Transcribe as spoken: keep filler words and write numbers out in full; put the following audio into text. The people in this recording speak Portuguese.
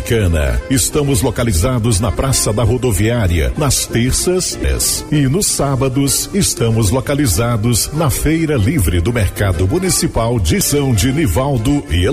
Americana. Estamos localizados na Praça da Rodoviária, nas terças e nos sábados estamos localizados na Feira Livre do Mercado Municipal de São Dinivaldo e